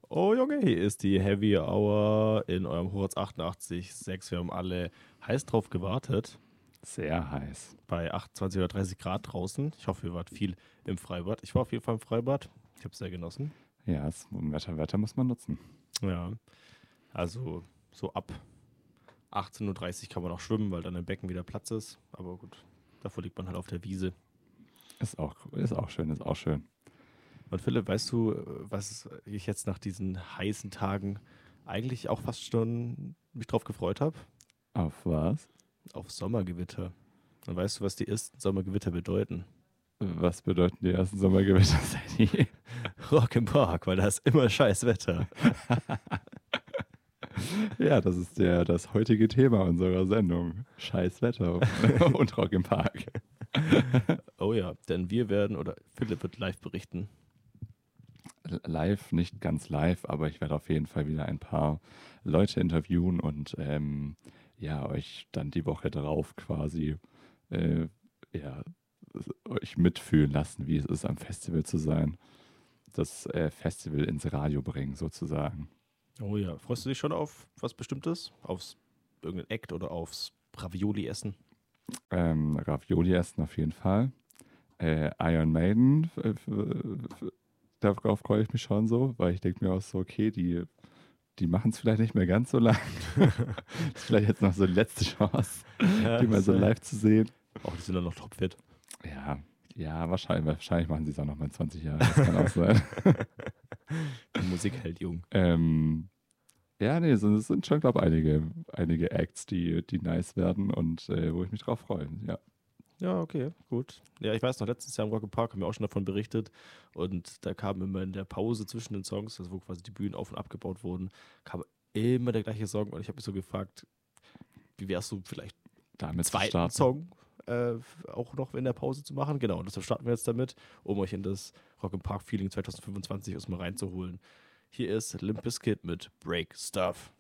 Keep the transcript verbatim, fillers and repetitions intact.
Oh Junge, hier ist die Heavy Hour in eurem Horaz achtundachtzig Komma sechs. Wir haben alle heiß drauf gewartet. Sehr heiß. Bei achtundzwanzig oder dreißig Grad draußen. Ich hoffe, ihr wart viel im Freibad. Ich war auf jeden Fall im Freibad. Ich habe es sehr genossen. Ja, das Wetter, Wetter muss man nutzen. Ja, also so ab achtzehn Uhr dreißig kann man auch schwimmen, weil dann im Becken wieder Platz ist. Aber gut, davor liegt man halt auf der Wiese. Ist auch, ist auch schön, ist auch schön. Und Philipp, weißt du, was ich jetzt nach diesen heißen Tagen eigentlich auch fast schon mich drauf gefreut habe? Auf was? Auf Sommergewitter. Und weißt du, was die ersten Sommergewitter bedeuten? Was bedeuten die ersten Sommergewitter, Sadie? Rock im Park, weil da ist immer scheiß Wetter. Ja, das ist der, das heutige Thema unserer Sendung. Scheiß Wetter und Rock im Park. Oh ja, denn wir werden, oder Philipp wird live berichten. Live, nicht ganz live, aber ich werde auf jeden Fall wieder ein paar Leute interviewen und ähm, ja, euch dann die Woche darauf quasi äh, ja, euch mitfühlen lassen, wie es ist, am Festival zu sein. Das äh, Festival ins Radio bringen, sozusagen. Oh ja, freust du dich schon auf was Bestimmtes? Aufs irgendein Act oder aufs Ravioli-Essen? Ähm, Ravioli essen auf jeden Fall. Äh, Iron Maiden, äh, f- f- darauf freue ich mich schon so, weil ich denke mir auch so, okay, die, die machen es vielleicht nicht mehr ganz so lang. Das ist vielleicht jetzt noch so die letzte Chance, Ja, die mal so live zu sehen. Auch die sind dann noch topfit. Ja, ja, wahrscheinlich, wahrscheinlich machen sie es auch noch mal in zwanzig Jahren. Das kann auch sein. Die Musik hält jung. ähm, ja, nee, es sind, es sind schon, glaube ich, einige, einige Acts, die, die nice werden und äh, wo ich mich drauf freue. Ja. Ja, okay, gut. Ja, ich weiß noch, letztes Jahr im Rock im Park haben wir auch schon davon berichtet. Und da kam immer in der Pause zwischen den Songs, also wo quasi die Bühnen auf- und abgebaut wurden, kam immer der gleiche Song. Und ich habe mich so gefragt, wie wär's so vielleicht einen Damit zu zweiten starten. Song äh, auch noch in der Pause zu machen? Genau, und deshalb starten wir jetzt damit, um euch in das Rock im Park Feeling zwanzig fünfundzwanzig erstmal reinzuholen. Hier ist Limp Bizkit mit Break Stuff.